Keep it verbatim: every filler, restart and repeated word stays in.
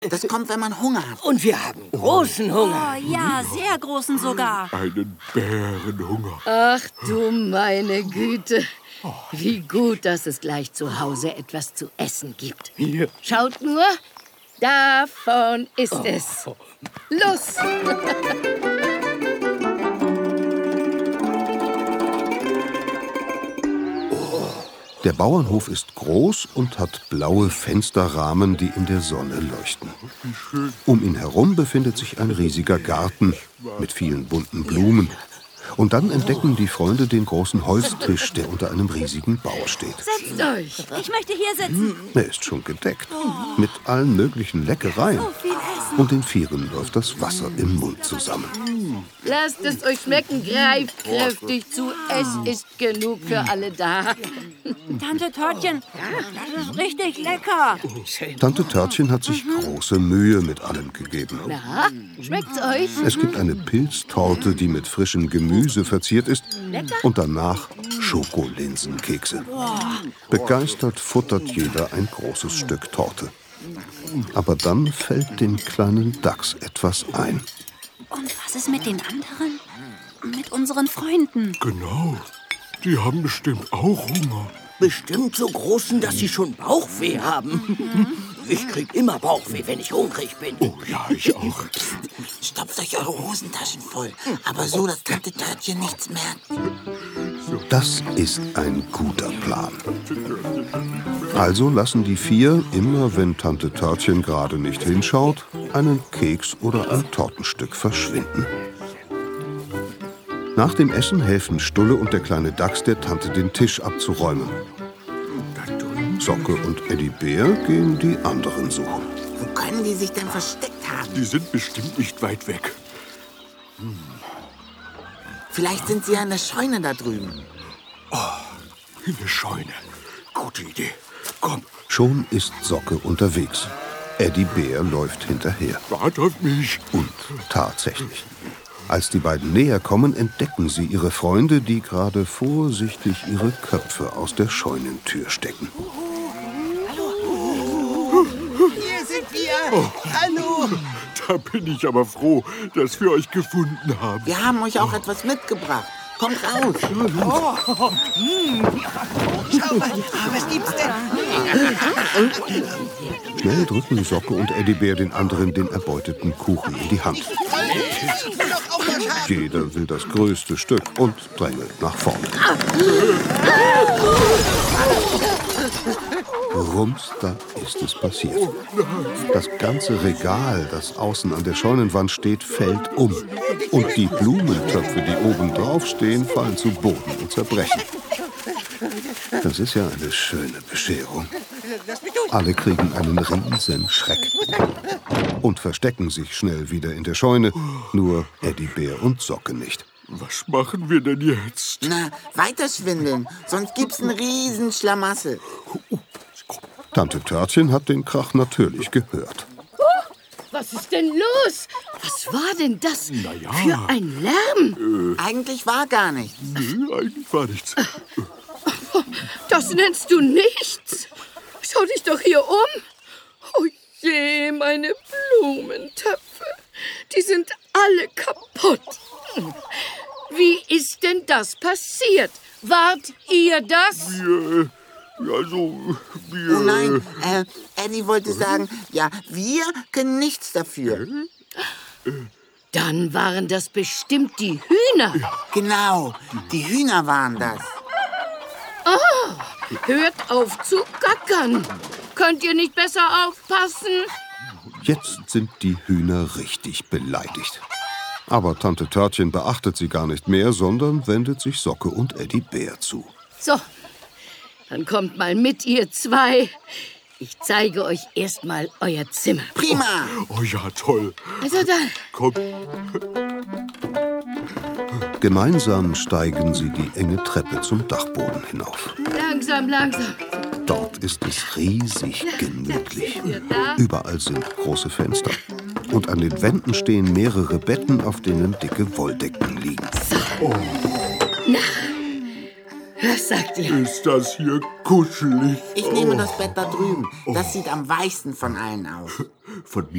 Das kommt, wenn man Hunger hat. Und wir haben großen Hunger. Oh ja, sehr großen sogar. Einen Bärenhunger. Ach du meine Güte. Wie gut, dass es gleich zu Hause etwas zu essen gibt. Schaut nur, davon ist es. Los! Der Bauernhof ist groß und hat blaue Fensterrahmen, die in der Sonne leuchten. Um ihn herum befindet sich ein riesiger Garten mit vielen bunten Blumen. Und dann entdecken die Freunde den großen Holztisch, der unter einem riesigen Baum steht. Setzt euch. Ich möchte hier sitzen. Er ist schon gedeckt, mit allen möglichen Leckereien. So viel Essen. Und den Vieren läuft das Wasser im Mund zusammen. Lasst es euch schmecken, greift kräftig zu. Es ist genug für alle da. Tante Törtchen, das ist richtig lecker. Tante Törtchen hat sich große Mühe mit allem gegeben. Na, schmeckt's euch? Es gibt eine Pilztorte, die mit frischem Gemüse verziert ist. Und danach Schokolinsenkekse. Begeistert futtert jeder ein großes Stück Torte. Aber dann fällt dem kleinen Dachs etwas ein. Und was ist mit den anderen? Mit unseren Freunden? Genau. Die haben bestimmt auch Hunger. Bestimmt so großen, dass sie schon Bauchweh haben. Ich krieg immer Bauchweh, wenn ich hungrig bin. Oh ja, ich auch. Stopft euch eure Hosentaschen voll. Aber so, dass Tante Törtchen nichts merkt. Das ist ein guter Plan. Also lassen die vier, immer wenn Tante Törtchen gerade nicht hinschaut, einen Keks oder ein Tortenstück verschwinden. Nach dem Essen helfen Stulle und der kleine Dachs der Tante, den Tisch abzuräumen. Socke und Eddie Bär gehen die anderen suchen. Wo können die sich denn versteckt haben? Die sind bestimmt nicht weit weg. Hm. Vielleicht sind sie ja in der Scheune da drüben. Oh, in der Scheune. Gute Idee. Komm. Schon ist Socke unterwegs. Eddie Bär läuft hinterher. Wart auf mich. Und tatsächlich. Als die beiden näher kommen, entdecken sie ihre Freunde, die gerade vorsichtig ihre Köpfe aus der Scheunentür stecken. Hier sind wir! Oh. Hallo! Da bin ich aber froh, dass wir euch gefunden haben. Wir haben euch auch etwas mitgebracht. Kommt raus! Oh. Mm. Schau mal, was gibt's denn? Schnell drücken Socke und Eddie Bär den anderen den erbeuteten Kuchen in die Hand. Jeder will das größte Stück und drängelt nach vorne. Rums, da ist es passiert. Das ganze Regal, das außen an der Scheunenwand steht, fällt um. Und die Blumentöpfe, die oben drauf stehen, fallen zu Boden und zerbrechen. Das ist ja eine schöne Bescherung. Alle kriegen einen riesen Schreck und verstecken sich schnell wieder in der Scheune. Nur Eddie Bär und Socke nicht. Was machen wir denn jetzt? Na, weiter schwindeln, sonst gibt's einen riesen Schlamassel. Tante Törtchen hat den Krach natürlich gehört. Oh, was ist denn los? Was war denn das naja. für ein Lärm? Äh. Eigentlich war gar nichts. Nee, eigentlich war nichts. Das nennst du nichts? Schau dich doch hier um. Oh je, meine Blumentöpfe. Die sind alle kaputt. Wie ist denn das passiert? Wart ihr das? Wir, also, wir... Oh nein, äh, Eddie wollte sagen, ja, wir können nichts dafür. Dann waren das bestimmt die Hühner. Genau, die Hühner waren das. Ah, hört auf zu gackern. Könnt ihr nicht besser aufpassen? Jetzt sind die Hühner richtig beleidigt. Aber Tante Törtchen beachtet sie gar nicht mehr, sondern wendet sich Socke und Eddie Bär zu. So, dann kommt mal mit, ihr zwei. Ich zeige euch erst mal euer Zimmer. Prima! Oh ja, toll. Also dann. Komm. Gemeinsam steigen sie die enge Treppe zum Dachboden hinauf. Langsam, langsam. Dort ist es riesig gemütlich. Überall sind große Fenster. Und an den Wänden stehen mehrere Betten, auf denen dicke Wolldecken liegen. So. Oh. Na, was sagt ihr? Ist das hier kuschelig? Ich nehme das Bett da drüben. Das sieht am weichsten von allen aus. Von mir